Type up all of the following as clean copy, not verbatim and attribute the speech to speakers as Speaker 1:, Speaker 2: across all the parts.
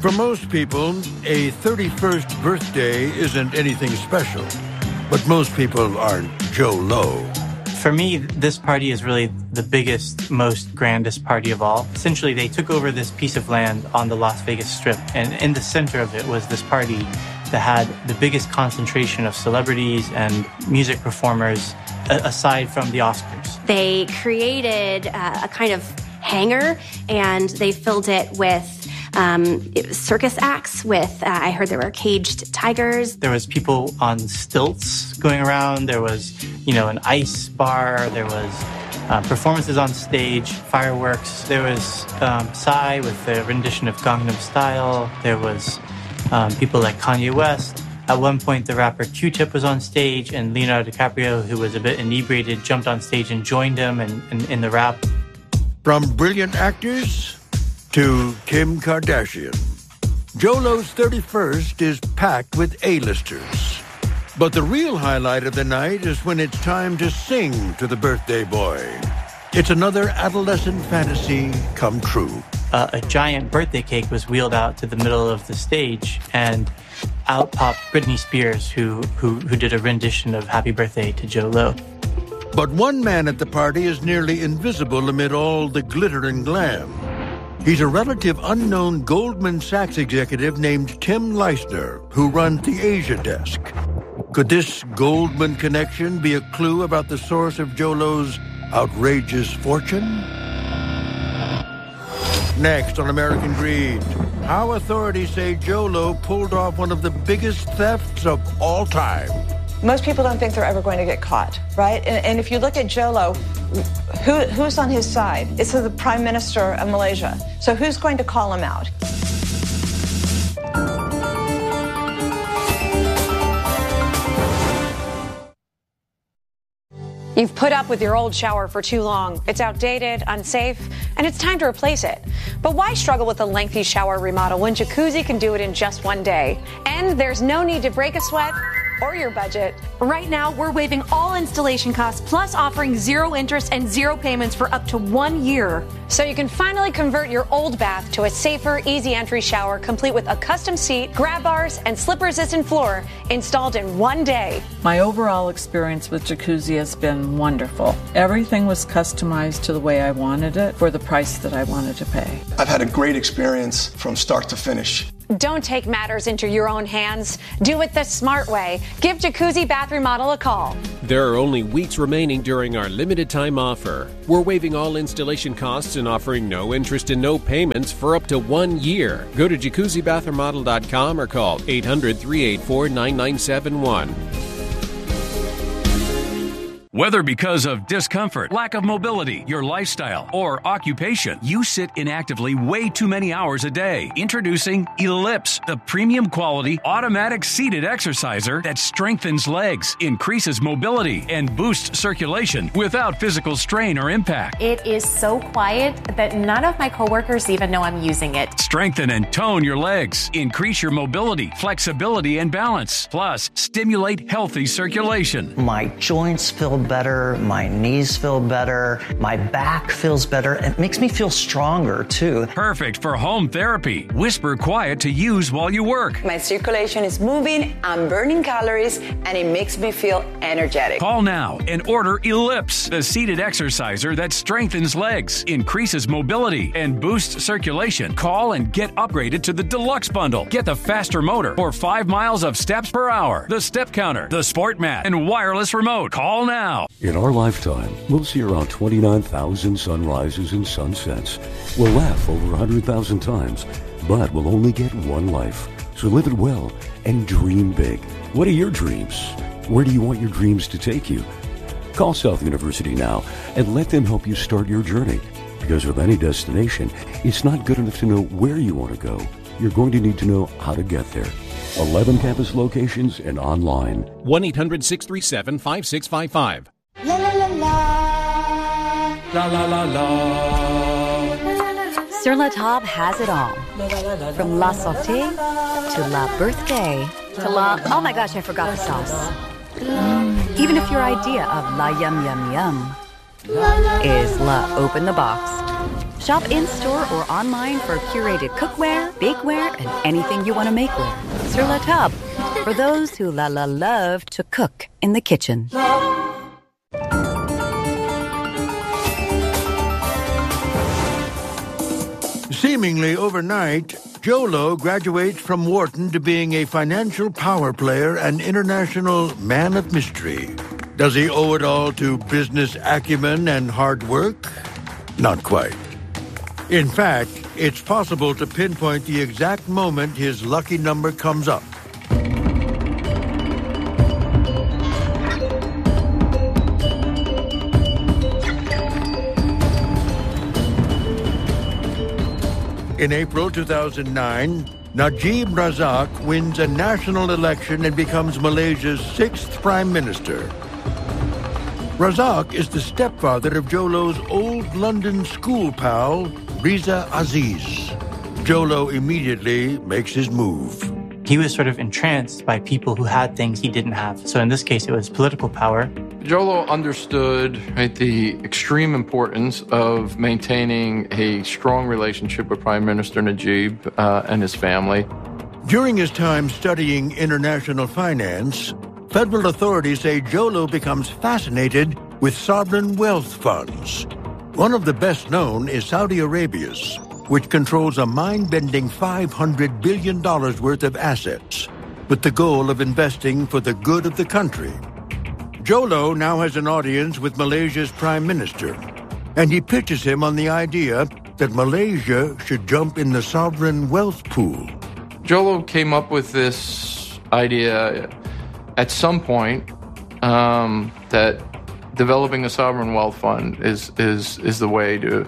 Speaker 1: For most people, a 31st birthday isn't anything special. But most people aren't Joe Low.
Speaker 2: For me, this party is really the biggest, most grandest party of all. Essentially, they took over this piece of land on the Las Vegas Strip, and in the center of it was this party that had the biggest concentration of celebrities and music performers aside from the Oscars.
Speaker 3: They created a kind of hangar, and they filled it with circus acts with, I heard there were caged tigers.
Speaker 2: There was people on stilts going around. There was, an ice bar. There was performances on stage, fireworks. There was Psy with the rendition of Gangnam Style. There was people like Kanye West. At one point, the rapper Q-Tip was on stage, and Leonardo DiCaprio, who was a bit inebriated, jumped on stage and joined him in the rap.
Speaker 1: From brilliant actors to Kim Kardashian, Joe Low's 31st is packed with A-listers. But the real highlight of the night is when it's time to sing to the birthday boy. It's another adolescent fantasy come true.
Speaker 2: A giant birthday cake was wheeled out to the middle of the stage, and out popped Britney Spears, who did a rendition of Happy Birthday to Joe Low.
Speaker 1: But one man at the party is nearly invisible amid all the glitter and glam. He's a relative unknown Goldman Sachs executive named Tim Leissner, who runs the Asia desk. Could this Goldman connection be a clue about the source of Joe Low's outrageous fortune? Next on American Greed, how authorities say Joe Low pulled off one of the biggest thefts of all time.
Speaker 4: Most people don't think they're ever going to get caught, right? And if you look at Joe Low, who's on his side? It's the Prime Minister of Malaysia. So who's going to call him out?
Speaker 5: You've put up with your old shower for too long. It's outdated, unsafe, and it's time to replace it. But why struggle with a lengthy shower remodel when Jacuzzi can do it in just one day? And there's no need to break a sweat or your budget.
Speaker 6: Right now, we're waiving all installation costs, plus offering 0 interest and 0 payments for up to 1 year.
Speaker 5: So you can finally convert your old bath to a safer, easy entry shower, complete with a custom seat, grab bars, and slip-resistant floor installed in 1 day.
Speaker 7: My overall experience with Jacuzzi has been wonderful. Everything was customized to the way I wanted it for the price that I wanted to pay.
Speaker 8: I've had a great experience from start to finish.
Speaker 5: Don't take matters into your own hands. Do it the smart way. Give Jacuzzi Bath Remodel a call.
Speaker 9: There are only weeks remaining during our limited time offer. We're waiving all installation costs and offering no interest and no payments for up to 1 year. Go to jacuzzibathremodel.com or call 800-384-9971.
Speaker 10: Whether because of discomfort, lack of mobility, your lifestyle, or occupation, you sit inactively way too many hours a day. Introducing Ellipse, the premium quality automatic seated exerciser that strengthens legs, increases mobility, and boosts circulation without physical strain or impact.
Speaker 11: It is so quiet that none of my coworkers even know I'm using it.
Speaker 10: Strengthen and tone your legs, increase your mobility, flexibility, and balance, plus stimulate healthy circulation.
Speaker 12: My joints feel better, my knees feel better, my back feels better. It makes me feel stronger too.
Speaker 10: Perfect for home therapy. Whisper quiet to use while you work.
Speaker 13: My circulation is moving, I'm burning calories, and it makes me feel energetic.
Speaker 10: Call now and order Ellipse, the seated exerciser that strengthens legs, increases mobility, and boosts circulation. Call and get upgraded to the Deluxe Bundle. Get the faster motor or 5 miles of steps per hour, the step counter, the sport mat, and wireless remote. Call now.
Speaker 14: In our lifetime, we'll see around 29,000 sunrises and sunsets. We'll laugh over 100,000 times, but we'll only get one life. So live it well and dream big. What are your dreams? Where do you want your dreams to take you? Call South University now and let them help you start your journey. Because with any destination, it's not good enough to know where you want to go. You're going to need to know how to get there. 11 campus locations and online.
Speaker 9: 1-800-637-5655.
Speaker 15: La la la la. La la la la.
Speaker 16: Sur La Table has it all. From La Sauté to La Birthday to La... Oh my gosh, I forgot the sauce. Even if your idea of La Yum Yum Yum is La Open the Box, Shop in-store or online for curated cookware, bakeware, and anything you want to make with. Sur la table, for those who love to cook in the kitchen.
Speaker 1: Seemingly overnight, Jolo graduates from Wharton to being a financial power player and international man of mystery. Does he owe it all to business acumen and hard work? Not quite. In fact, it's possible to pinpoint the exact moment his lucky number comes up. In April 2009, Najib Razak wins a national election and becomes Malaysia's 6th prime minister. Razak is the stepfather of Jolo's old London school pal, Riza Aziz. Jolo immediately makes his move.
Speaker 2: He was sort of entranced by people who had things he didn't have. So in this case, it was political power.
Speaker 17: Jolo understood the extreme importance of maintaining a strong relationship with Prime Minister Najib and his family.
Speaker 1: During his time studying international finance, federal authorities say Jolo becomes fascinated with sovereign wealth funds. One of the best known is Saudi Arabia's, which controls a mind-bending $500 billion worth of assets, with the goal of investing for the good of the country. Jolo now has an audience with Malaysia's prime minister, and he pitches him on the idea that Malaysia should jump in the sovereign wealth pool.
Speaker 17: Jolo came up with this idea at some point that developing a sovereign wealth fund is the way to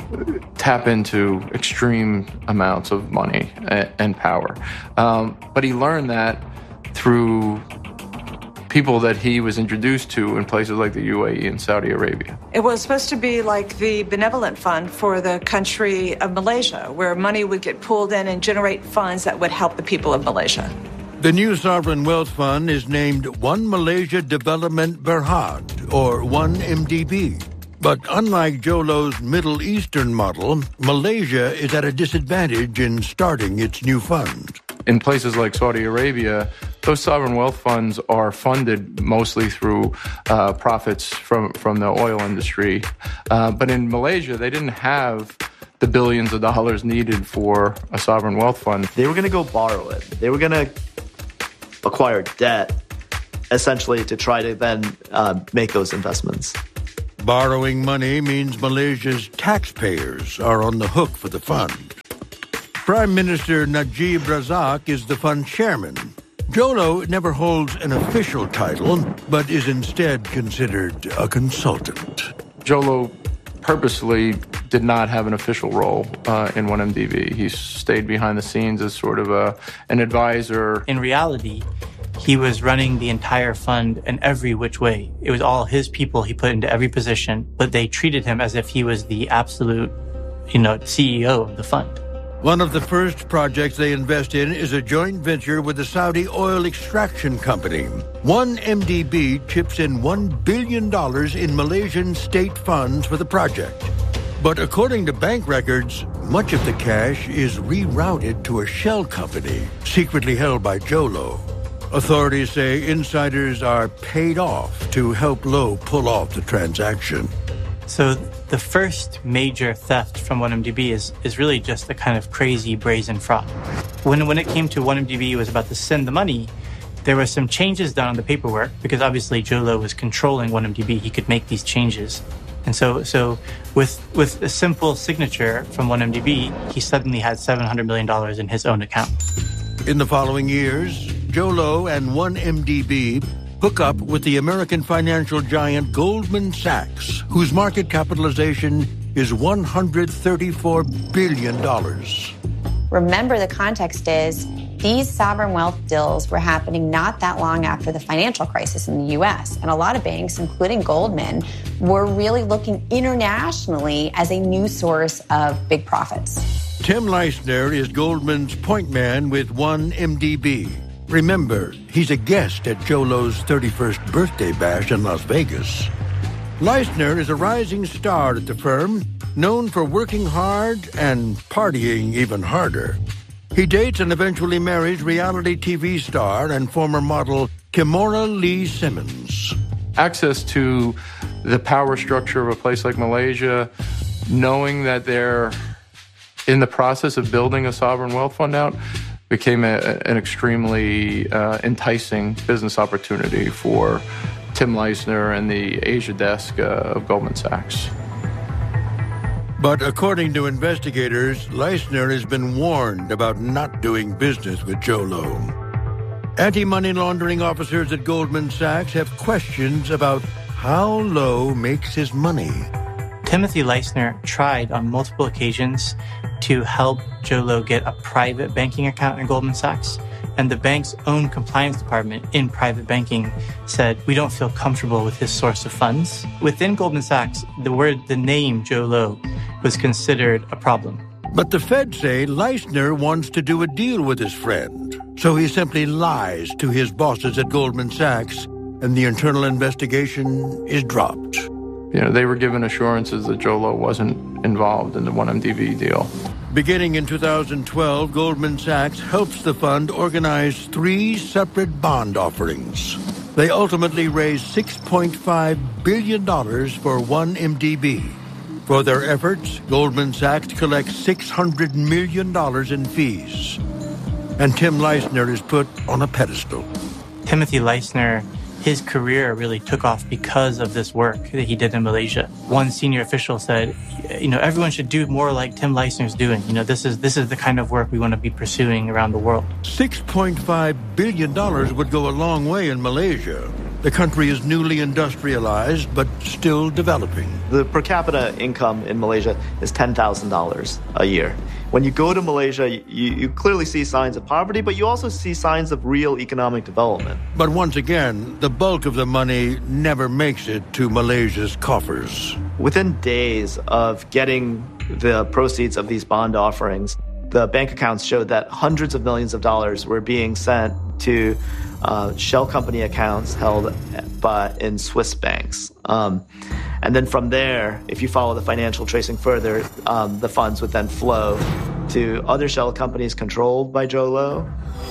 Speaker 17: tap into extreme amounts of money and power. But he learned that through people that he was introduced to in places like the UAE and Saudi Arabia.
Speaker 4: It was supposed to be like the benevolent fund for the country of Malaysia, where money would get pulled in and generate funds that would help the people of Malaysia.
Speaker 1: The new sovereign wealth fund is named One Malaysia Development Berhad, or 1MDB. But unlike Jolo's Middle Eastern model, Malaysia is at a disadvantage in starting its new fund.
Speaker 17: In places like Saudi Arabia, those sovereign wealth funds are funded mostly through profits from the oil industry. But in Malaysia, they didn't have the billions of dollars needed for a sovereign wealth fund.
Speaker 18: They were going to go borrow it. They were going to acquire debt, essentially, to try to then make those investments.
Speaker 1: Borrowing money means Malaysia's taxpayers are on the hook for the fund. Prime Minister Najib Razak is the fund chairman. Jolo never holds an official title, but is instead considered a consultant.
Speaker 17: Jolo purposely did not have an official role in 1MDB. He stayed behind the scenes as sort of an advisor.
Speaker 2: In reality, he was running the entire fund in every which way. It was all his people he put into every position, but they treated him as if he was the absolute, CEO of the fund.
Speaker 1: One of the first projects they invest in is a joint venture with the Saudi oil extraction company. 1MDB chips in $1 billion in Malaysian state funds for the project. But according to bank records, much of the cash is rerouted to a shell company secretly held by Jolo. Authorities say insiders are paid off to help Low pull off the transaction.
Speaker 2: So the first major theft from 1MDB is really just a kind of crazy brazen fraud. When it came to 1MDB, it was about to send the money. There were some changes done on the paperwork because obviously Jolo was controlling 1MDB. He could make these changes. And so with a simple signature from 1MDB, he suddenly had $700 million in his own account.
Speaker 1: In the following years, Jolo and 1MDB hook up with the American financial giant Goldman Sachs, whose market capitalization is $134 billion.
Speaker 19: Remember, the context is these sovereign wealth deals were happening not that long after the financial crisis in the U.S., and a lot of banks, including Goldman, were really looking internationally as a new source of big profits.
Speaker 1: Tim Leissner is Goldman's point man with 1MDB. Remember, he's a guest at Jolo's 31st birthday bash in Las Vegas. Leistner is a rising star at the firm, known for working hard and partying even harder. He dates and eventually marries reality TV star and former model Kimora Lee Simmons.
Speaker 17: Access to the power structure of a place like Malaysia, knowing that they're in the process of building a sovereign wealth fund out, became an extremely enticing business opportunity for Tim Leistner and the Asia desk of Goldman Sachs.
Speaker 1: But according to investigators, Leistner has been warned about not doing business with Jho Low. Anti-money laundering officers at Goldman Sachs have questions about how Low makes his money.
Speaker 2: Timothy Leistner tried on multiple occasions to help Jho Low get a private banking account in Goldman Sachs, and the bank's own compliance department in private banking said, we don't feel comfortable with his source of funds. Within Goldman Sachs, the name Jho Low was considered a problem.
Speaker 1: But the Fed say Leistner wants to do a deal with his friend, so he simply lies to his bosses at Goldman Sachs, and the internal investigation is dropped.
Speaker 17: They were given assurances that Jho Low wasn't involved in the 1MDB deal.
Speaker 1: Beginning in 2012, Goldman Sachs helps the fund organize 3 separate bond offerings. They ultimately raised $6.5 billion for 1MDB. For their efforts, Goldman Sachs collects $600 million in fees. And Tim Leistner is put on a pedestal.
Speaker 2: Timothy Leistner, his career really took off because of this work that he did in Malaysia. One senior official said, everyone should do more like Tim Leistner's doing. This is the kind of work we want to be pursuing around the world.
Speaker 1: $6.5 billion would go a long way in Malaysia. The country is newly industrialized, but still developing.
Speaker 18: The per capita income in Malaysia is $10,000 a year. When you go to Malaysia, you clearly see signs of poverty, but you also see signs of real economic development.
Speaker 1: But once again, the bulk of the money never makes it to Malaysia's coffers.
Speaker 18: Within days of getting the proceeds of these bond offerings, the bank accounts showed that hundreds of millions of dollars were being sent to shell company accounts held in Swiss banks. And then from there, if you follow the financial tracing further, the funds would then flow to other shell companies controlled by Jho Low.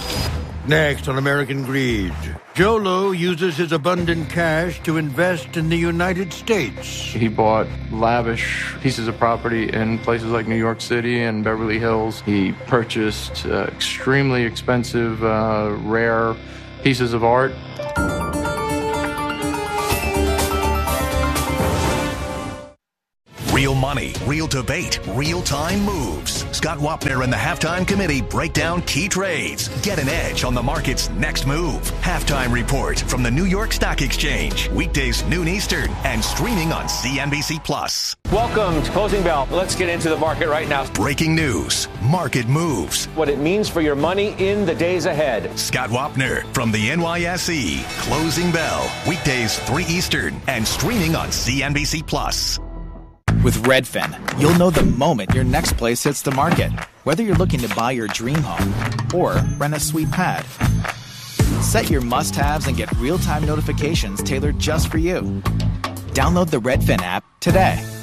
Speaker 1: Next on American Greed, Jho Low uses his abundant cash to invest in the United States.
Speaker 17: He bought lavish pieces of property in places like New York City and Beverly Hills. He purchased extremely expensive, rare pieces of art.
Speaker 20: Real money, real debate, real-time moves. Scott Wapner and the Halftime Committee break down key trades. Get an edge on the market's next move. Halftime Report from the New York Stock Exchange. Weekdays noon Eastern and streaming on CNBC+.
Speaker 21: Welcome to Closing Bell. Let's get into the market right now.
Speaker 20: Breaking news, market moves.
Speaker 21: What it means for your money in the days ahead.
Speaker 20: Scott Wapner from the NYSE. Closing Bell. Weekdays 3 Eastern and streaming on CNBC+.
Speaker 22: With Redfin, you'll know the moment your next place hits the market, whether you're looking to buy your dream home or rent a sweet pad. Set your must-haves and get real-time notifications tailored just for you. Download the Redfin app today.